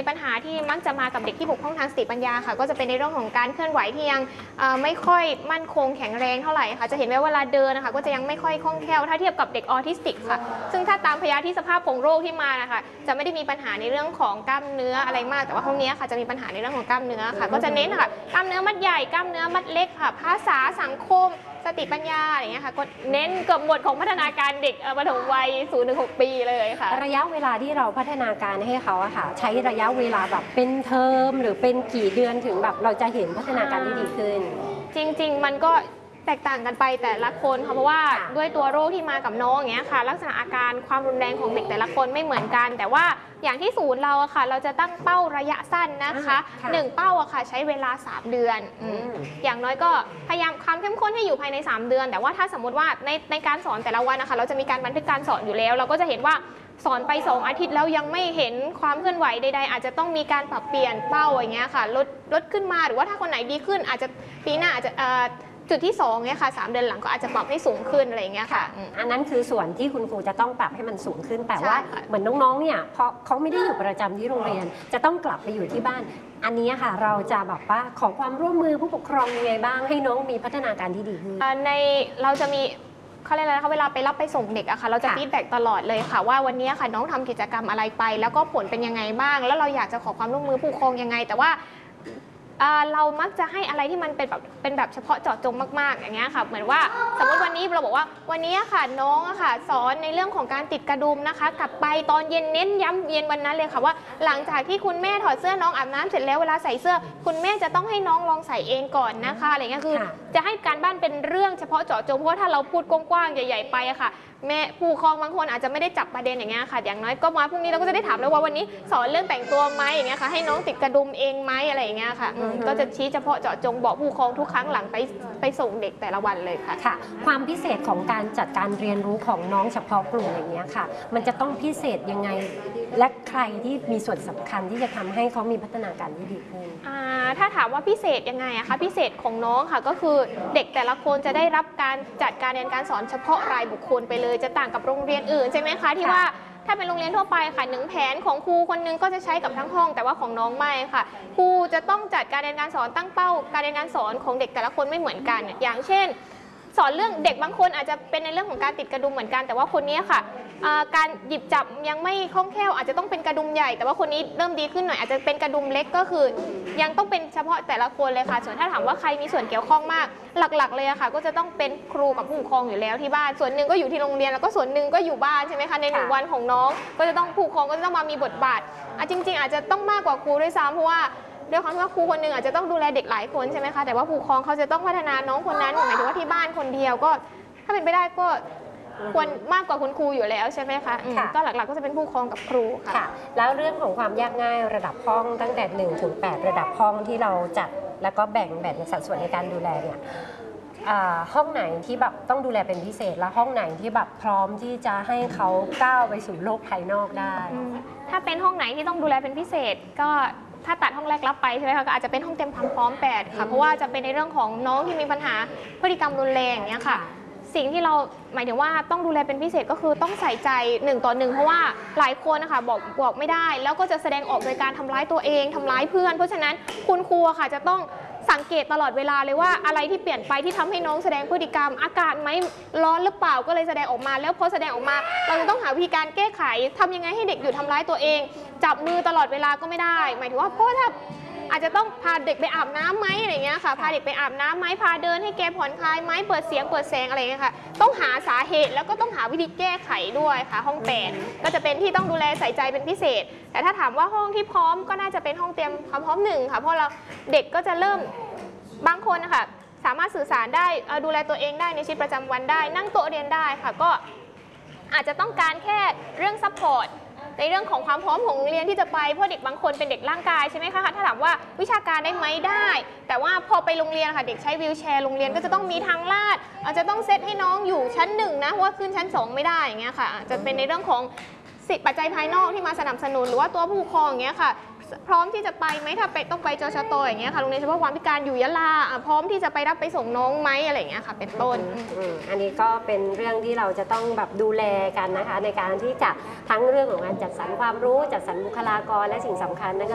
ปัญหาที่มักจะมากับเด็กที่บกพร่องทางสติปัญญาค่ะก็จะเป็นในเรื่องของการเคลื่อนไหวที่ยังไม่ค่อยมั่นคงแข็งแรงเท่าไหร่ค่ะจะเห็นว่าเวลาเดินนะคะก็จะยังไม่ค่อยคล่องแคล่วถ้าเทียบกับเด็กออทิสติกค่ะซึ่งถ้าตามพยาธิสภาพของโรคที่มานะคะจะไม่ได้มีปัญหาในเรื่องของกล้ามเนื้ออะไรมากแต่ว่าพวกนี้ค่ะจะมีปัญหาในเรื่องของกล้ามเนื้อค่ะก็จะเน้นค่ะกล้ามเนื้อมัดใหญ่กล้ามเนื้อมัดเล็กค่ะภาษาสังคมสติปัญญาอะไรเงี้ยค่ะก็เน้นเกือบหมดของพัฒนาการเด็กปฐมวัย 0-6 ปีเลยค่ะระยะเวลาที่เราพัฒนาการให้เขาอะค่ะใช้ระยะเวลาแบบเป็นเทอมหรือเป็นกี่เดือนถึงแบบเราจะเห็นพัฒนาการที่ดีขึ้นจริงๆมันก็แตกต่างกันไปแต่ละคนค่ะเพราะว่าด้วยตัวโรคที่มากับน้องอย่างเงี้ยค่ะลักษณะอาการความรุนแรงของเด็กแต่ละคนไม่เหมือนกันแต่ว่าอย่างที่ศูนย์เราอะค่ะเราจะตั้งเป้าระยะสั้นนะคะ1เป้าอะค่ะใช้เวลา3เดือนอย่างน้อยก็พยายามความเข้มข้นให้อยู่ภายใน3เดือนแต่ว่าถ้าสมมติว่าในการสอนแต่ละวันนะคะเราจะมีการบันทึกการสอนอยู่แล้วเราก็จะเห็นว่าสอนไป2 อาทิตย์แล้วยังไม่เห็นความเคลื่อนไหวใดๆอาจจะต้องมีการปรับเปลี่ยนเป้าอย่างเงี้ยค่ะลดขึ้นมาหรือว่าถ้าคนไหนดีขึ้นอาจจะปีหน้าอาจจะจุดที่2เนี่ยค่ะ3 เดือนหลังก็อาจจะปรับให้สูงขึ้นอะไรอย่างเงี้ยค่ะอันนั้นคือส่วนที่คุณครูจะต้องปรับให้มันสูงขึ้นแต่ว่าเหมือนน้องๆเนี่ยเพราะเขาไม่ได้อยู่ประจำที่โรงเรียนจะต้องกลับไปอยู่ที่บ้านอันนี้ค่ะเราจะแบบว่าขอความร่วมมือผู้ปกครองยังไงบ้างให้น้องมีพัฒนาการที่ดีขึ้นเราจะมีเขาเรียกอะไรนะคะเวลาไปรับไปส่งเด็กอะค่ะเราจะฟีดแบ็กตลอดเลยค่ะว่าวันนี้ค่ะน้องทำกิจกรรมอะไรไปแล้วก็ผลเป็นยังไงบ้างแล้วเราอยากจะขอความร่วมมือผู้ปกครองยังไงแต่ว่าเรามักจะให้อะไรที่มันเป็นแบบเฉพาะเจาะจงมากๆอย่างเงี้ยค่ะเหมือนว่าสมมติวันนี้เราบอกว่าวันนี้ค่ะน้องอะค่ะสอนในเรื่องของการติดกระดุมนะคะกลับไปตอนเย็นเน้นย้ำเย็นวันนั้นเลยค่ะว่าหลังจากที่คุณแม่ถอดเสื้อน้องอาบน้ำเสร็จแล้วเวลาใส่เสื้อคุณแม่จะต้องให้น้องลองใส่เองก่อนนะคะอะไรเงี้ยคือจะให้การบ้านเป็นเรื่องเฉพาะเจาะจงเพราะว่าถ้าเราพูดกว้างๆใหญ่ๆไปอะค่ะแม่ผู้ปกครองบางคนอาจจะไม่ได้จับประเด็นอย่างเงี้ยค่ะอย่างน้อยก็มาพรุ่งนี้เราก็จะได้ถามแล้วว่าวันนี้สอนเรื่องแต่งตัวไหมอย่างเงี้ยค่ะให้น้องติดกระดุมเองไหมอะไรอย่างเงี้ยค่ะก็จะชี้เฉพาะเจาะจงบอกผู้ปกครองทุกครั้งหลังไปส่งเด็กแต่ละวันเลยค่ะความพิเศษของการจัดการเรียนรู้ของน้องเฉพาะกลุ่มอย่างเงี้ยค่ะมันจะต้องพิเศษยังไงและใครที่มีส่วนสำคัญที่จะทำให้เขามีพัฒนาการที่ดีขึ้นถ้าถามว่าพิเศษยังไงอะคะพิเศษของน้องค่ะก็คือเด็กแต่ละคนจะได้รับการจัดการเรียนการสอนเฉพาะรายบุคคลไปเลยจะต่างกับโรงเรียนอื่นใช่ไหมคะที่ว่าถ้าเป็นโรงเรียนทั่วไปค่ะ1 แผนของครูคนนึงก็จะใช้กับทั้งห้องแต่ว่าของน้องไม่ค่ะครูจะต้องจัดการเรียนการสอนตั้งเป้าการเรียนการสอนของเด็กแต่ละคนไม่เหมือนกันอย่างเช่นสอนเรื่องเด็กบางคนอาจจะเป็นในเรื่องของการติดกระดุมเหมือนกันแต่ว่าคนนี้ค่ะการหยิบจับยังไม่คล่องแคล่วอาจจะต้องเป็นกระดุมใหญ่แต่ว่าคนนี้เริ่มดีขึ้นหน่อยอาจจะเป็นกระดุมเล็กก็คือยังต้องเป็นเฉพาะแต่ละคนเลยค่ะส่วนถ้าถามว่าใครมีส่วนเกี่ยวข้องมากหลักๆเลยค่ะก็จะต้องเป็นครูกับผู้ปกครองอยู่แล้วที่บ้านส่วนหนึ่งก็อยู่ที่โรงเรียนแล้วก็ส่วนหนึ่งก็อยู่บ้านใช่ไหมคะใน1 วันของน้องก็จะต้องผู้ปกครองก็จะต้องมามีบทบาทจริงๆอาจจะต้องมากกว่าครูด้วยซ้ำเพราะว่าด้วยความที่ว่าครูคนหนึ่งอาจจะต้องดูแลเด็กหลายคนใช่ไหมคะแต่ว่าผู้ปกครองเขาจะต้องพัฒนาน้องคนนั้นหมายถึงว่าที่บ้านคนเดียวก็ถ้าเป็นไปได้ก็ควรมากกว่าคุณครูอยู่แล้วใช่ไหมคะก็หลักๆก็จะเป็นผู้ปกครองกับครูค่ะแล้วเรื่องของความยากง่ายระดับห้องตั้งแต่1 ถึง 8ระดับห้องที่เราจัดแล้วก็แบ่งสัดส่วนในการดูแลเนี่ยห้องไหนที่แบบต้องดูแลเป็นพิเศษและห้องไหนที่แบบพร้อมที่จะให้เขาก้าวไปสู่โลกภายนอกได้ถ้าเป็นห้องไหนที่ต้องดูแลเป็นพิเศษก็ถ้าตัดห้องแรกรับไปใช่ไหมคะก็อาจจะเป็นห้องเตรียมความพร้อม8ค่ะเพราะว่าจะเป็นในเรื่องของน้องที่มีปัญหาพฤติกรรมรุนแรงอย่างเงี้ยค่ะสิ่งที่เราหมายถึงว่าต้องดูแลเป็นพิเศษก็คือต้องใส่ใจ1 ต่อ 1เพราะว่าหลายคนนะคะบอกไม่ได้แล้วก็จะแสดงออกโดยการทำร้ายตัวเองทำร้ายเพื่อนเพราะฉะนั้นคุณครูค่ะจะต้องสังเกตตลอดเวลาเลยว่าอะไรที่เปลี่ยนไปที่ทำให้น้องแสดงพฤติกรรมอากาศไหมร้อนหรือเปล่าก็เลยแสดงออกมาแล้วพอแสดงออกมาเราจะต้องหาวิธีการแก้ไขทำยังไงให้เด็กหยุดทำร้ายตัวเองจับมือตลอดเวลาก็ไม่ได้หมายถึงว่าเพราะถ้าอาจจะต้องพาเด็กไปอาบน้ำไหมอะไรเงี้ยค่ะพาเด็กไปอาบน้ำไหมพาเดินให้แกผ่อนคลายไหมเปิดเสียงเปิดแสงอะไรเงี้ยค่ะต้องหาสาเหตุแล้วก็ต้องหาวิธีแก้ไขด้วยค่ะห้อง8ก็จะเป็นที่ต้องดูแลใส่ใจเป็นพิเศษแต่ถ้าถามว่าห้องที่พร้อมก็น่าจะเป็นห้องเตรียมความพร้อม1ค่ะเพราะเราเด็กก็จะเริ่มบางคนนะคะสามารถสื่อสารได้ดูแลตัวเองได้ในชีวิตประจำวันได้นั่งโต๊ะเรียนได้ค่ะก็อาจจะต้องการแค่เรื่องซัพพอร์ตในเรื่องของความพร้อมของโรงเรียนที่จะไปเพราะเด็กบางคนเป็นเด็กร่างกายใช่ไหมคะถ้าถามว่าวิชาการได้ไหมได้แต่ว่าพอไปโรงเรียนค่ะเด็กใช้วีลแชร์โรงเรียนก็จะต้องมีทางลาดอาจจะต้องเซตให้น้องอยู่ชั้น1นะเพราะว่าขึ้นชั้น2ไม่ได้อย่างเงี้ยค่ะจะเป็นในเรื่องของปัจจัยภายนอกที่มาสนับสนุนหรือว่าตัวผู้ปกครองอย่างเงี้ยค่ะพร้อมที่จะไปไหมถ้าไปต้องไปจชต.อย่างเงี้ยค่ะโรงเรียนเฉพาะความพิการอยู่ยะลาพร้อมที่จะไปรับไปส่งน้องไหมอะไรอย่างเงี้ยค่ะเป็นต้นอันนี้ก็เป็นเรื่องที่เราจะต้องแบบดูแลกันนะคะในการที่จะทั้งเรื่องของการจัดสรรความรู้จัดสรรบุคลากรและสิ่งสำคัญนั่นก็